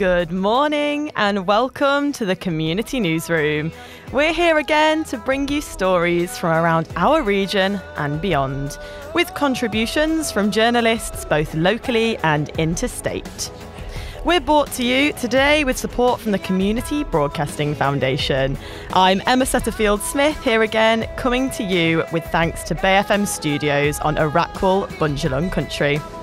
Good morning and welcome to the Community Newsroom. We're here again to bring you stories from around our region and beyond, with contributions from journalists both locally and interstate. We're brought to you today with support from the Community Broadcasting Foundation. I'm Emma Setterfield-Smith here again, coming to you with thanks to Bay FM Studios on Arakwal, Bundjalung Country.